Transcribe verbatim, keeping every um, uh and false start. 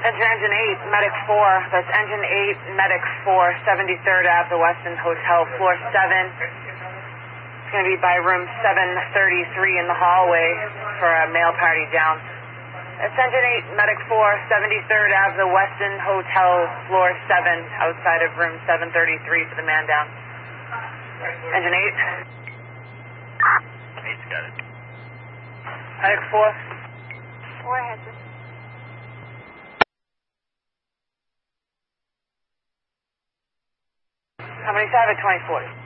Engine, engine eight, medic four. That's engine eight, medic four, seventy-third Ave, the Westin Hotel, floor seven. It's going to be by room seven thirty-three in the hallway for a male party down. That's engine eight, medic four, seventy-third Ave, the Westin Hotel, floor seven, outside of room seven thirty-three for the man down. Engine eight. Eight's got it. Medic four. Four ahead, sir. How many five at twenty forty?